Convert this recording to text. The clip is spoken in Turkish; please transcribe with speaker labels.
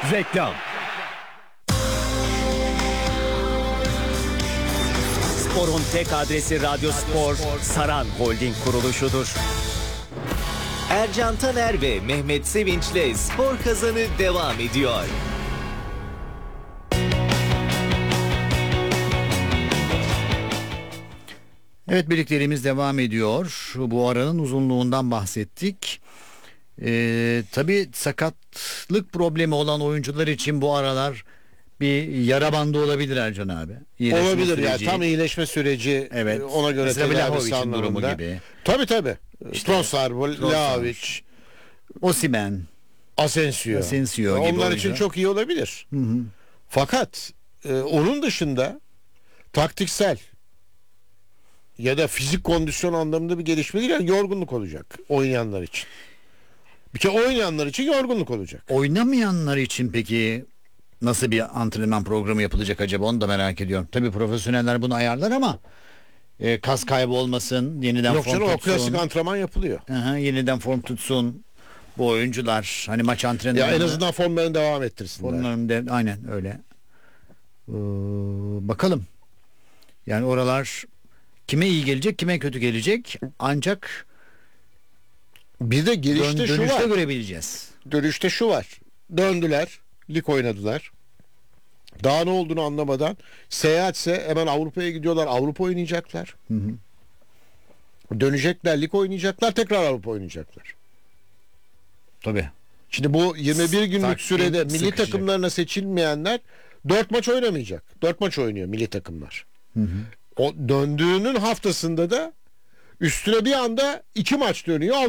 Speaker 1: Reklam. Spor'un tek adresi Radyo Spor, Saran Holding kuruluşudur.
Speaker 2: Ercan Taner ve Mehmet Sevinç'le Spor Kazanı devam ediyor.
Speaker 3: Evet, birliklerimiz devam ediyor. Bu aranın uzunluğundan bahsettik. Tabii sakatlık problemi olan oyuncular için bu aralar bir yara bandı olabilir Ercan abi. İyileşme
Speaker 4: Olabilir
Speaker 3: süreci.
Speaker 4: ya, tam iyileşme süreci,
Speaker 3: Evet.
Speaker 4: ona göre
Speaker 3: Mesela
Speaker 4: tedavisi
Speaker 3: Vlahovic'in durumu
Speaker 4: anlamında.
Speaker 3: gibi.
Speaker 4: Tabii.
Speaker 3: İşte,
Speaker 4: Trossard, Vlahovic,
Speaker 3: Osimhen,
Speaker 4: Asensio
Speaker 3: gibi
Speaker 4: onlar için
Speaker 3: oyuncular.
Speaker 4: çok iyi olabilir. Fakat onun dışında taktiksel ya da fizik kondisyon anlamında bir gelişme değil, yani yorgunluk olacak oynayanlar için. Bir kere oynayanlar için yorgunluk olacak.
Speaker 3: Oynamayanlar için peki nasıl bir antrenman programı yapılacak acaba, onu da merak ediyorum. Tabii profesyoneller bunu ayarlar ama kas kaybı olmasın, yeniden
Speaker 4: Yok
Speaker 3: form
Speaker 4: canım, o
Speaker 3: tutsun.
Speaker 4: klasik antrenman yapılıyor.
Speaker 3: Aha, yeniden form tutsun bu oyuncular. Hani maç antrenmanı.
Speaker 4: Ya en azından formlarını devam ettirsinler.
Speaker 3: Formlarında aynen öyle. Bakalım. Yani oralar kime iyi gelecek, kime kötü gelecek. Ancak
Speaker 4: Bir de girişte şu
Speaker 3: dönüşte
Speaker 4: var.
Speaker 3: görebileceğiz.
Speaker 4: Dönüşte şu var. Döndüler, lig oynadılar. Daha ne olduğunu anlamadan seyahatse hemen Avrupa'ya gidiyorlar. Avrupa oynayacaklar. Dönecekler, lig oynayacaklar, tekrar Avrupa oynayacaklar.
Speaker 3: Tabii.
Speaker 4: Şimdi bu 21 günlük
Speaker 3: Takvim
Speaker 4: sürede milli
Speaker 3: sıkışacak.
Speaker 4: takımlarına seçilmeyenler 4 maç oynamayacak. 4 maç oynuyor milli takımlar. O döndüğünün haftasında da üstüne bir anda 2 maç dönüyor.